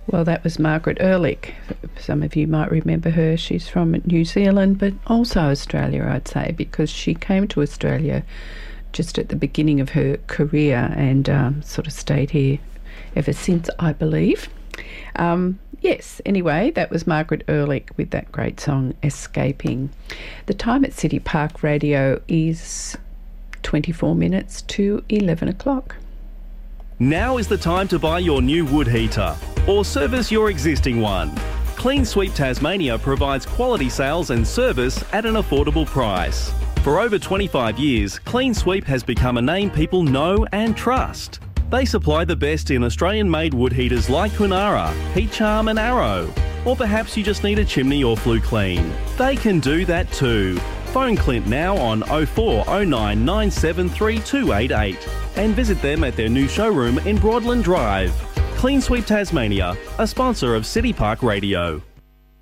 Well, that was Margaret Ehrlich. Some of you might remember her. She's from New Zealand, but also Australia, I'd say, because she came to Australia just at the beginning of her career and sort of stayed here ever since, I believe. Yes, anyway, that was Margaret Ehrlich with that great song, Escaping. The time at City Park Radio is 24 minutes to 11 o'clock. Now is the time to buy your new wood heater or service your existing one. Clean Sweep Tasmania provides quality sales and service at an affordable price. For over 25 years, Clean Sweep has become a name people know and trust. They supply the best in Australian-made wood heaters like Kunara, Heat Charm and Arrow. Or perhaps you just need a chimney or flue clean. They can do that too. Phone Clint now on 0409 973 288 and visit them at their new showroom in Broadland Drive. Clean Sweep Tasmania, a sponsor of City Park Radio.